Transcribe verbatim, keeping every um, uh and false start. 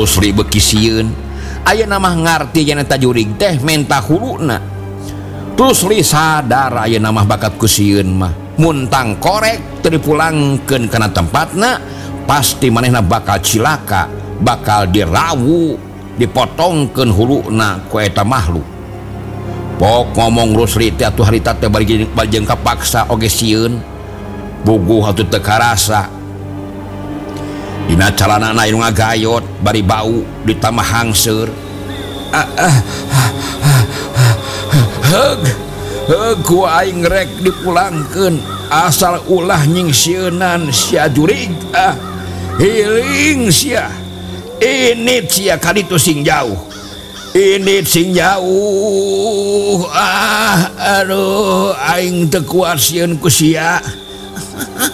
Rusli beki sieun aya nama ngarti cenah jurig teh menta huluna. Rusli sadar aya nama bakat ku sieun mah muntang korek teu dipulangkeun kana tempatna pasti manehna bakal cilaka, bakal dirawu, dipotongkeun huluna ku eta makhluk. Pok ngomong Rusli teh atuh harita teh bari jeung kapaksa oge sieun buguh atuh teu karasa. Dina calanana anu ngagayot bari bau ditambah hangseur. Ah, ah, ah, ah, heug heug ku aing rek dipulangkeun asal ulah nyingsieunan sia jurig ah hiling sia ini sia kaditu sing jauh ini sing jauh ah aduh aing teu kuat sieun ku sia.